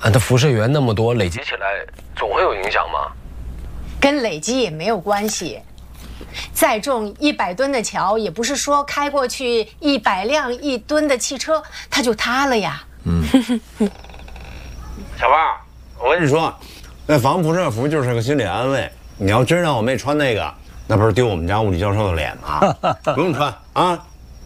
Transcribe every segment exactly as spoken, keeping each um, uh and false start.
啊，它辐射源那么多，累积起来总会有影响吗？ 跟累积也没有关系。再重一百吨的桥，也不是说开过去一百辆一吨的汽车它就塌了呀。 嗯。 小胖，我跟你说，那防辐射服就是个心理安慰。你要真让我妹穿那个，那不是丢我们家物理教授的脸吗？不用穿啊。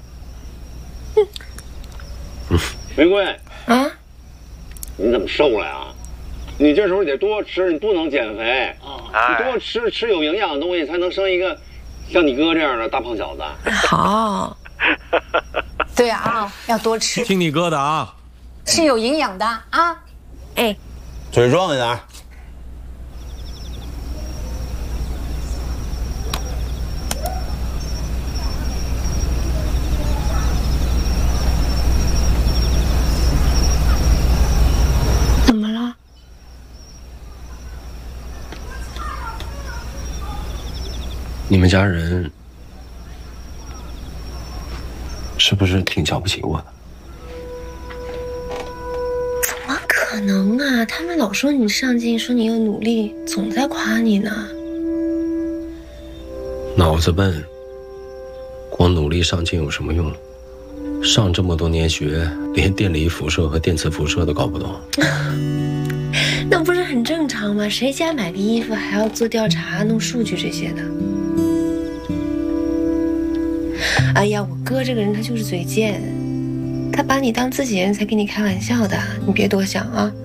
玫瑰啊， 你怎么瘦了呀？你这时候得多吃，你不能减肥啊！你多吃吃有营养的东西，才能生一个像你哥这样的大胖小子。 好。 对啊，要多吃， 听你哥的啊， 是有营养的啊。 哎， 嘴壮一点。 怎么了？ 你们家人是不是挺瞧不起我的？ 怎么可能啊？他们老说你上进，说你又努力，总在夸你呢。 脑子笨，光努力上进有什么用？上这么多年学，连电离辐射和电磁辐射都搞不懂。 那不是很正常吗？谁家买个衣服还要做调查、弄数据这些的？哎呀，我哥这个人他就是嘴贱，他把你当自己人才跟你开玩笑的，你别多想啊。